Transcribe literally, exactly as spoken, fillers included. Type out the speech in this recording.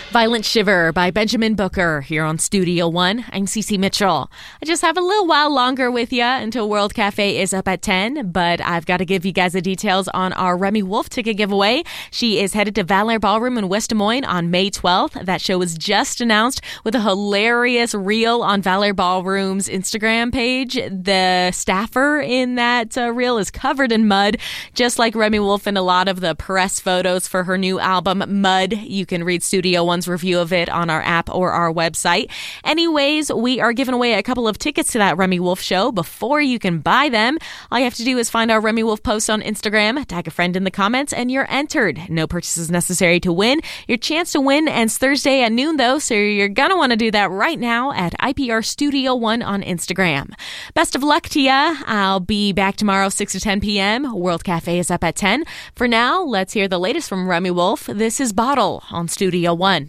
Violent Shiver by Benjamin Booker here on Studio One. I'm Cece Mitchell. I just have a little while longer with you until World Cafe is up at ten, but I've got to give you guys the details on our Remi Wolf ticket giveaway. She is headed to Valor Ballroom in West Des Moines on May twelfth. That show was just announced with a hilarious reel on Valor Ballroom's Instagram page. The staffer in that uh, reel is covered in mud, just like Remi Wolf in a lot of the press photos for her new album, Mud. You can read Studio One's review of it on our app or our website. Anyways, we are giving away a couple of tickets to that Remi Wolf show. Before you can buy them, all you have to do is find our Remi Wolf post on Instagram, tag a friend in the comments, and you're entered. No purchases necessary to win. Your chance to win ends Thursday at noon, though, so you're going to want to do that right now at I P R Studio One on Instagram. Best of luck to ya. I'll be back tomorrow, six to ten p.m. World Cafe is up at ten. For now, let's hear the latest from Remi Wolf. This is Bottle on Studio One.